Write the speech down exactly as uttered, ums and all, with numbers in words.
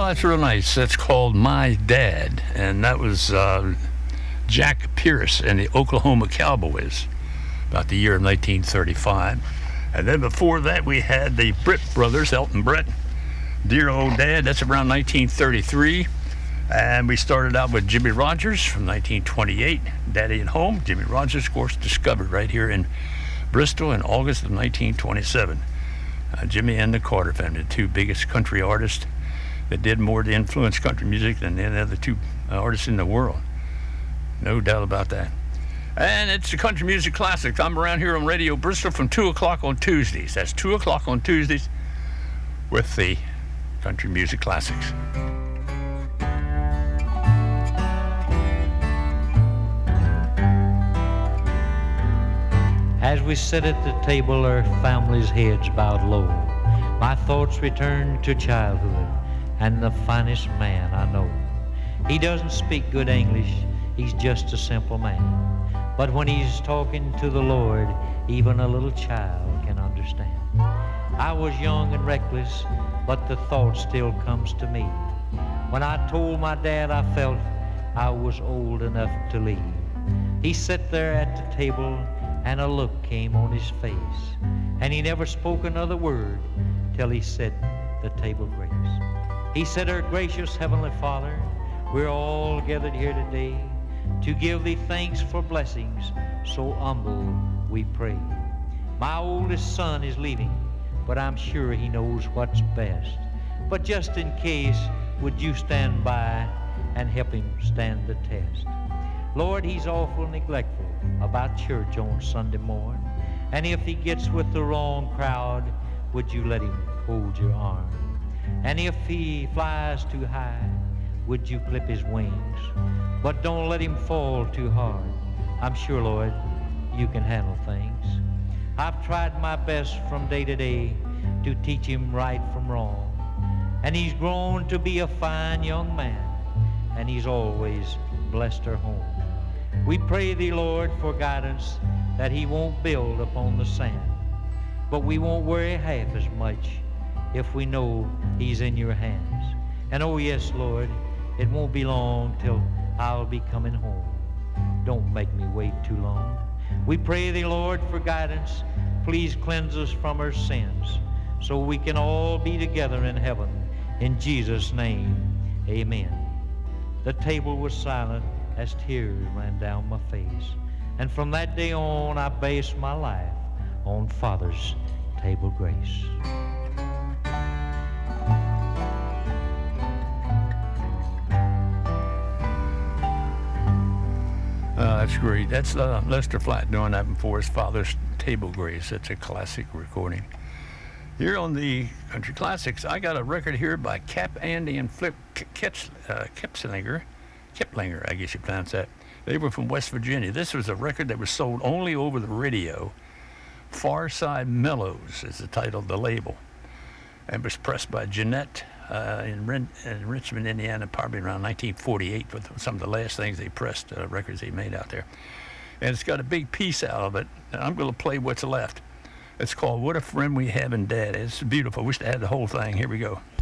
that's real nice. That's called My Dad, and that was uh, Jack Pierce and the Oklahoma Cowboys, about the year of nineteen thirty-five. And then before that, we had the Britt brothers, Elton Brett, Dear Old Dad. That's around nineteen thirty-three. And we started out with Jimmy Rogers from nineteen twenty-eight, Daddy at Home. Jimmy Rogers, of course, discovered right here in Bristol in August of nineteen twenty-seven. Uh, Jimmy and the Carter Family, the two biggest country artists that did more to influence country music than any other two uh, artists in the world. No doubt about that. And it's the Country Music Classics. I'm around here on Radio Bristol from two o'clock on Tuesdays. That's two o'clock on Tuesdays with the Country Music Classics. As we sit at the table, our family's heads bowed low. My thoughts return to childhood and the finest man I know. He doesn't speak good English, he's just a simple man. But when he's talking to the Lord, even a little child can understand. I was young and reckless, but the thought still comes to me. When I told my dad I felt I was old enough to leave. He sat there at the table and a look came on his face, and he never spoke another word till he said the table grace. He said, Our gracious Heavenly Father, we're all gathered here today to give thee thanks for blessings so humble we pray. My oldest son is leaving, but I'm sure he knows what's best. But just in case, would you stand by and help him stand the test? Lord, he's awful neglectful about church on Sunday morn. And if he gets with the wrong crowd, would you let him hold your arm? And if he flies too high, would you clip his wings? But don't let him fall too hard. I'm sure, Lord, you can handle things. I've tried my best from day to day to teach him right from wrong. And he's grown to be a fine young man, and he's always blessed our home. We pray thee, Lord, for guidance, that he won't build upon the sand. But we won't worry half as much if we know he's in your hands. And oh yes, Lord, it won't be long till I'll be coming home. Don't make me wait too long. We pray thee, Lord, for guidance. Please cleanse us from our sins so we can all be together in heaven. In Jesus' name, amen. The table was silent as tears ran down my face. And from that day on, I based my life on Father's table grace. Uh, that's great. That's uh, Lester Flatt doing that for his Father's Table Grace. It's a classic recording. Here on the Country Classics, I got a record here by Cap Andy and Flip Kips, uh, Kipslinger. Kiplinger, I guess you pronounce that. They were from West Virginia. This was a record that was sold only over the radio. Far Side Mellows is the title of the label. And was pressed by Jeanette uh, in, Rin in Richmond, Indiana, probably around nineteen forty-eight, with some of the last things they pressed, uh, records they made out there. And it's got a big piece out of it, and I'm going to play what's left. It's called What a Friend We Have in Dad. It's beautiful. Wish I had the whole thing. Here we go.